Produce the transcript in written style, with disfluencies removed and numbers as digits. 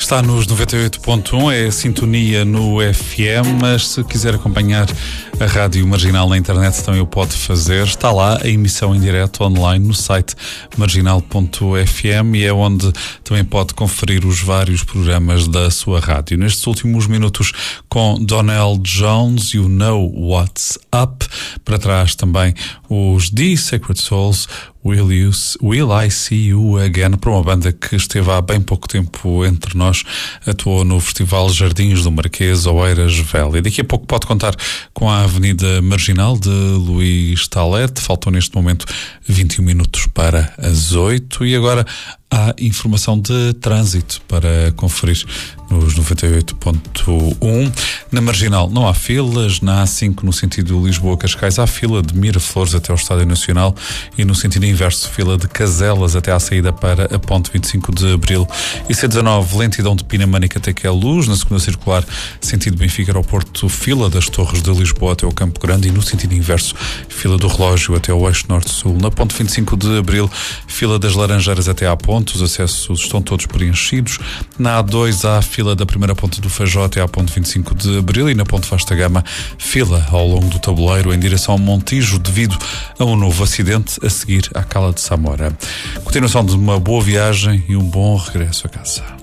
Está nos 98.1, é a sintonia no FM, mas se quiser acompanhar a Rádio Marginal na internet também o pode fazer. Está lá a emissão em direto online no site marginal.fm e é onde também pode conferir os vários programas da sua rádio. Nestes últimos minutos com Donell Jones, You Know What's Up. Para trás também os The Sacred Souls, Will I See You Again, para uma banda que esteve há bem pouco tempo entre nós, atuou no Festival Jardins do Marquês, Oeiras Velha. Daqui a pouco pode contar com a Avenida Marginal de Luís Talete. Faltam neste momento 21 minutos para as 8 e agora há informação de trânsito para conferir nos 98.1. Na Marginal não há filas, na A5 no sentido Lisboa-Cascais há fila de Miraflores até ao Estádio Nacional e no sentido inverso fila de Caselas até à saída para a Ponte 25 de Abril. E C19 lentidão de Pinamânica até que é Luz, na segunda circular sentido Benfica Aeroporto fila das Torres de Lisboa até ao Campo Grande e no sentido inverso fila do Relógio até ao Eixo Norte-Sul. Na Ponte 25 de Abril fila das Laranjeiras até à Ponte, os acessos estão todos preenchidos. Na A2 há fila da primeira ponte do Feijó até à ponte 25 de Abril e na ponte Vasta Gama fila ao longo do tabuleiro em direção ao Montijo devido a um novo acidente a seguir à Cala de Samora. Continuação de uma boa viagem e um bom regresso a casa.